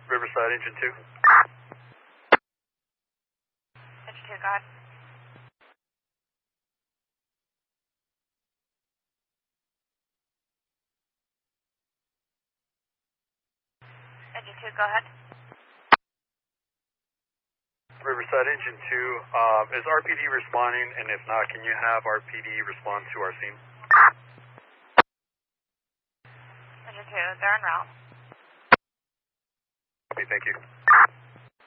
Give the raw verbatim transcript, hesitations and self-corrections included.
Riverside, engine two. Engine two, go ahead. Engine two, go ahead. Riverside, engine two. Um, is R P D responding? And if not, can you have R P D respond to our scene? Engine two, they're en route. Okay, thank you.